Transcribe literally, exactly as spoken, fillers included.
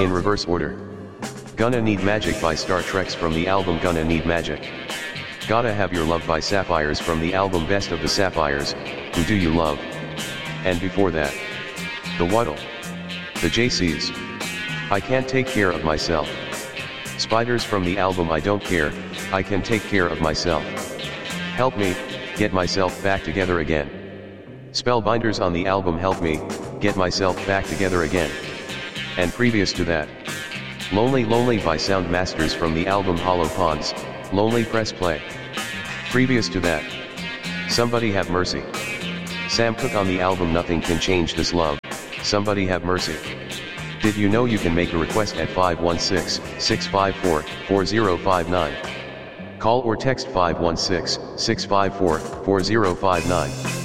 In reverse order. Gonna Need Magic by Star Treks from the album Gonna Need Magic. Gotta Have Your Love by Sapphires from the album Best of the Sapphires, Who Do You Love? And before that, The Waddle. The J Cs. I Can't Take Care of Myself. Spiders from the album I Don't Care, I Can Take Care of Myself. Help Me, Get Myself Back Together Again. Spellbinders on the album Help Me, Get Myself Back Together Again. And previous to that, Lonely Lonely by Soundmasters from the album Hollow Ponds, Lonely Press Play. Previous to that, Somebody Have Mercy. Sam Cooke on the album Nothing Can Change This Love, Somebody Have Mercy. Did you know you can make a request at five one six, six five four, four zero five nine? Call or text five one six, six five four, four zero five nine.